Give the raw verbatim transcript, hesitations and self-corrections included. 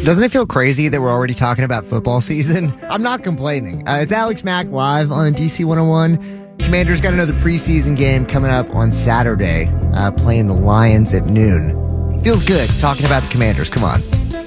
Doesn't it feel crazy that we're already talking about football season? I'm not complaining. Uh, it's Alex Mack live on D C one oh one. Commanders got another preseason game coming up on Saturday, uh, playing the Lions at noon. Feels good talking about the Commanders. Come on.